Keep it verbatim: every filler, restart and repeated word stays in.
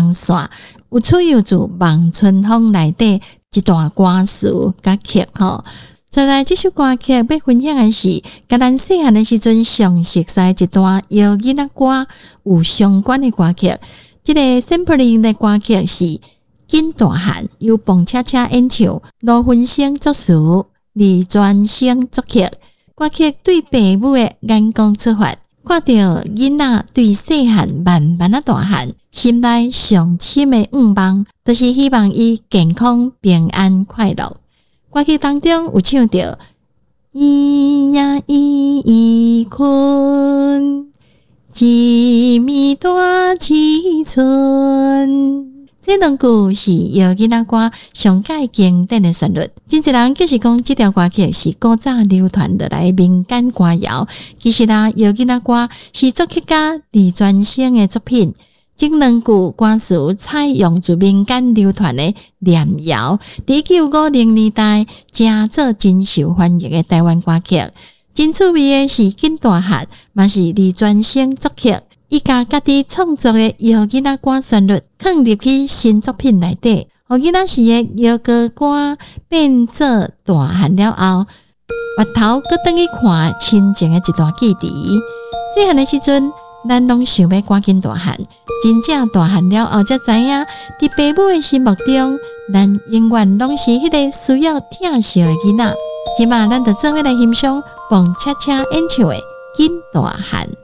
光线，有出有自望春风内底一段歌词甲曲吼。再来这首歌曲要分享的是，甲咱细汉的时阵上熟悉一段摇囡仔歌有相关的歌曲。这个 sampling 的歌曲是《金大汉》，由彭恰恰演唱，罗文生作词，李全生作曲。歌曲对父母的眼光出发，看到囡仔对细汉慢慢啊大汉，心内上深的愿望，就是希望伊健康、平安、快乐。歌曲当中有唱到咿呀咿咿困，一暝大一村。这两句是摇囡仔歌上界经典的旋律。真侪人就是讲这条歌曲是古早流传落来民间歌谣，其实啦，摇囡仔歌是作曲家李全生的作品。这两句歌词采用自民间流传的念谣，在一九五零年代正做真受欢迎的台湾歌曲。真趣味的是，金大汉嘛是李全生作曲，伊家家己创作的摇囡仔歌旋律放入去新作品内底，互囡仔时的摇歌歌变做大汉了后，回头搁转去看亲情的一段记忆。细汉的时阵，咱拢想要赶紧大汉，真正大汉了后才知影，伫父母的心目中，咱永远拢是迄个需要疼惜的囡仔。即马咱就做伙来欣赏彭恰恰演唱的《金大汉》。